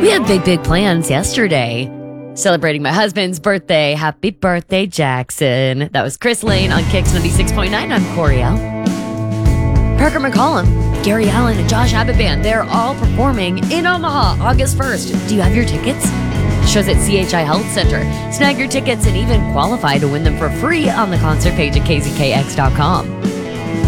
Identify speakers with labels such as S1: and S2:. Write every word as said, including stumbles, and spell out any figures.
S1: We had big, big plans yesterday. Celebrating my husband's birthday. Happy birthday, Jackson. That was Chris Lane on Kicks ninety-six point nine. I'm Coriel. Parker McCollum, Gary Allen, and Josh Abbott Band. They're all performing in Omaha August first. Do you have your tickets? Shows at C H I Health Center. Snag your tickets and even qualify to win them for free on the concert page at K Z K X dot com.